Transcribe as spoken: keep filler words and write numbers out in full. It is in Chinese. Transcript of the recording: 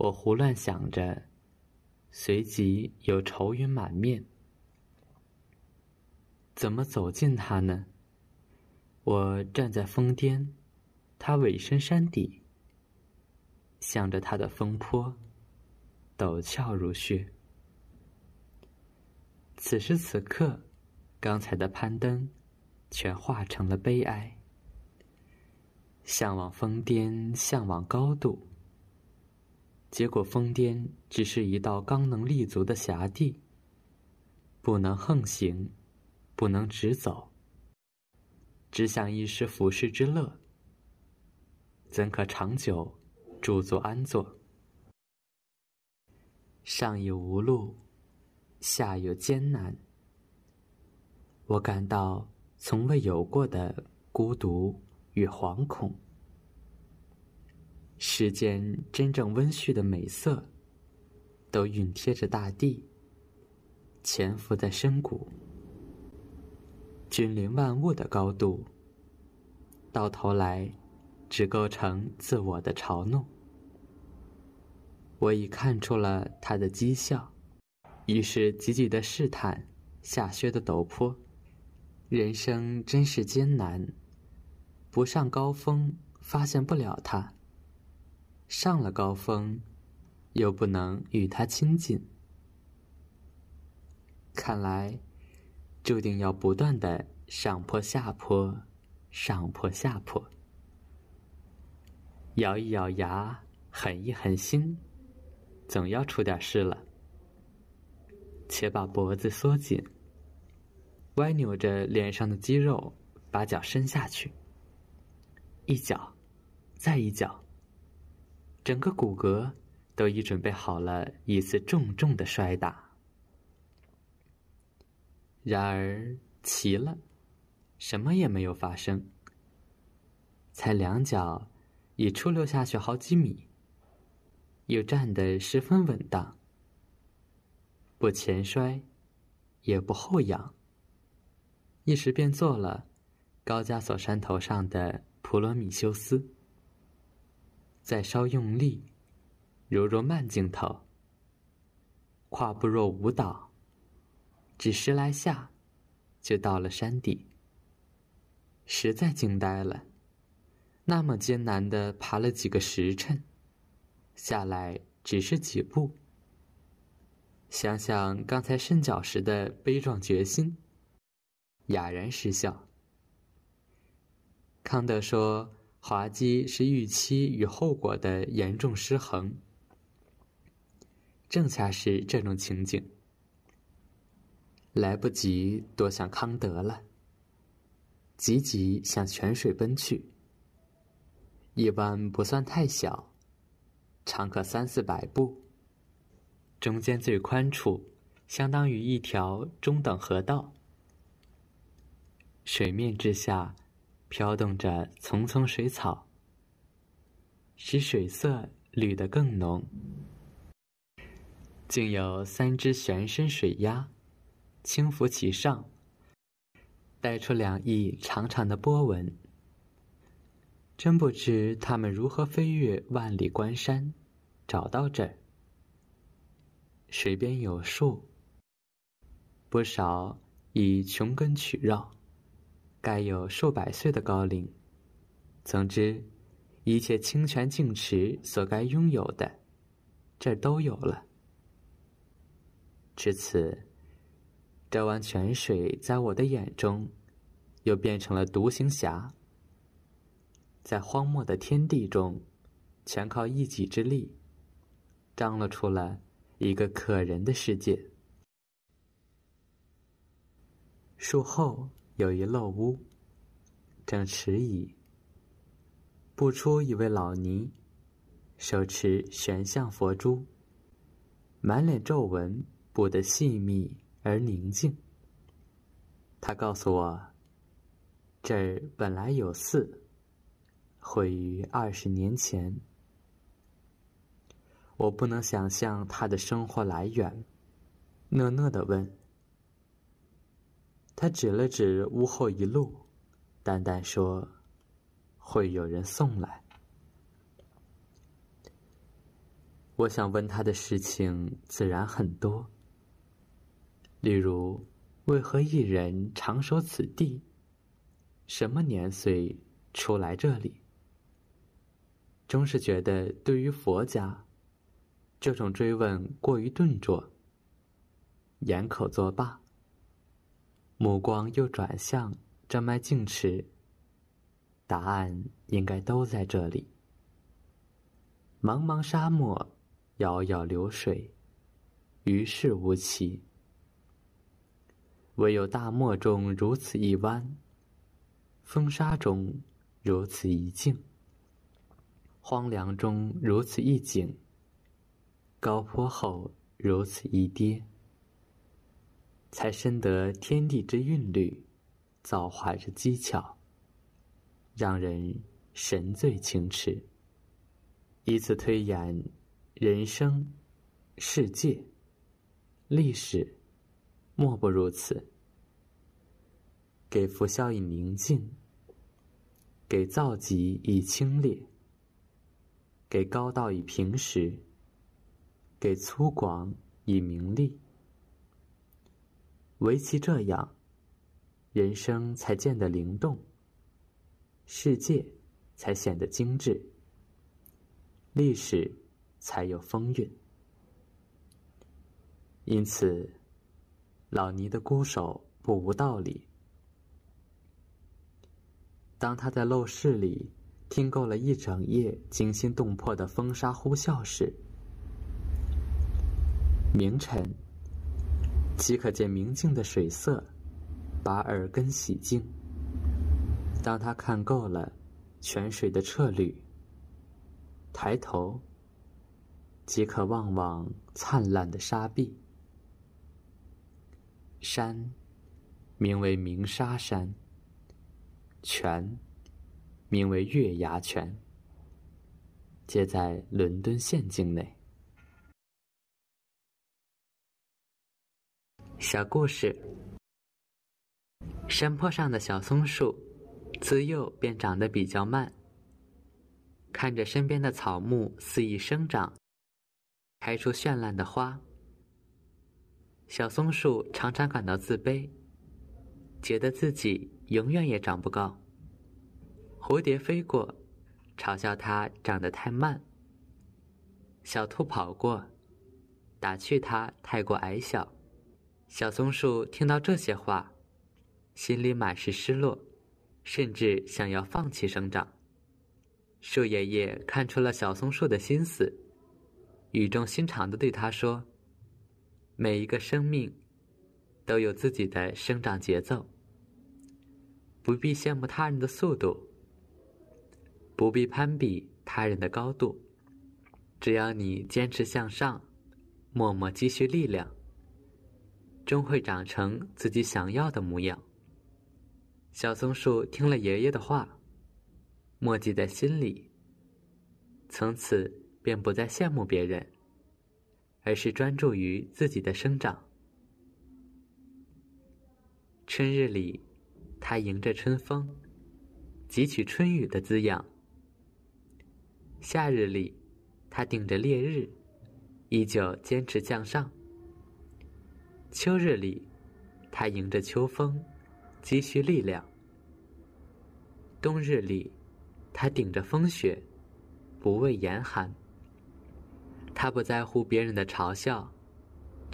我胡乱想着，随即有愁云满面。怎么走近它呢？我站在峰巅，它尾身山底，向着它的峰坡，陡峭如雪。此时此刻，刚才的攀登全化成了悲哀。向往峰巅，向往高度，结果峰巅只是一道刚能立足的狭地，不能横行，不能直走，只想一时俯视之乐，怎可长久驻足安坐？上有无路，下有艰难，我感到从未有过的孤独与惶恐。世间真正温煦的美色，都熨贴着大地，潜伏在深谷。君临万物的高度，到头来只构成自我的嘲弄。我已看出了他的讥笑，于是急急地试探下薛的陡坡。人生真是艰难，不上高峰发现不了他，上了高峰又不能与他亲近。看来注定要不断的上坡下坡，上坡下坡，咬一咬牙，狠一狠心，总要出点事了。且把脖子缩紧，歪扭着脸上的肌肉，把脚伸下去，一脚，再一脚，整个骨骼都已准备好了一次重重的摔打。然而奇了，什么也没有发生，才两脚已出溜下去好几米，又站得十分稳当，不前摔，也不后仰，一时便做了高加索山头上的普罗米修斯。再稍用力，如若慢镜头，跨步若舞蹈，只十来下就到了山底。实在惊呆了，那么艰难地爬了几个时辰，下来只是几步。想想刚才伸脚时的悲壮决心，哑然失笑。康德说，滑稽是预期与后果的严重失衡，正恰是这种情景。来不及多想康德了，急急向泉水奔去。一湾不算太小，长可三四百步，中间最宽处相当于一条中等河道。水面之下飘动着丛丛水草，使水色绿得更浓。竟有三只玄身水鸭轻浮其上，带出两翼长长的波纹。真不知它们如何飞越万里关山，找到这儿。水边有树，不少以琼根曲绕，该有数百岁的高龄。总之，一切清泉净池所该拥有的，这儿都有了。至此，这湾泉水在我的眼中又变成了独行侠，在荒漠的天地中全靠一己之力张罗出了一个可人的世界。树后有一漏屋，正迟疑，步出一位老尼，手持玄象佛珠，满脸皱纹，布得细密而宁静。他告诉我，这儿本来有寺，毁于二十年前。我不能想象他的生活来源，讷讷地问。他指了指屋后一路，淡淡说，会有人送来。 我想问他的事情自然很多，例如为何一人长守此地，什么年岁出来这里。终是觉得对于佛家，这种追问过于顿拙，掩口作罢，目光又转向这脉净池，答案应该都在这里。茫茫沙漠，杳杳流水，于事无期。唯有大漠中如此一湾，风沙中如此一静，荒凉中如此一景，高坡后如此一跌，才深得天地之韵律，造化之机巧，让人神醉情痴。以此推演人生、世界、历史，莫不如此。给浮消以宁静，给躁极以清冽，给高道以平实，给粗犷以明丽。唯其这样，人生才见得灵动，世界才显得精致，历史才有风韵。因此，老尼的孤守不无道理。当他在陋室里听够了一整夜惊心动魄的风沙呼啸时，明晨即可见明净的水色把耳根洗净。当他看够了泉水的澈绿，抬头即可望望灿烂的沙壁。山名为鸣沙山，泉名为月牙泉，皆在伦敦县境内。小故事：山坡上的小松树自幼便长得比较慢，看着身边的草木肆意生长，开出绚烂的花，小松树常常感到自卑，觉得自己永远也长不高。蝴蝶飞过，嘲笑它长得太慢；小兔跑过，打趣它太过矮小。小松树听到这些话，心里满是失落，甚至想要放弃生长。树爷爷看出了小松树的心思，语重心长地对他说：每一个生命都有自己的生长节奏，不必羡慕他人的速度，不必攀比他人的高度，只要你坚持向上，默默积蓄力量，终会长成自己想要的模样。小松树听了爷爷的话，默记在心里，从此便不再羡慕别人，而是专注于自己的生长。春日里，他迎着春风，汲取春雨的滋养；夏日里，他顶着烈日，依旧坚持向上；秋日里，他迎着秋风，积蓄力量；冬日里，他顶着风雪，不畏严寒。他不在乎别人的嘲笑，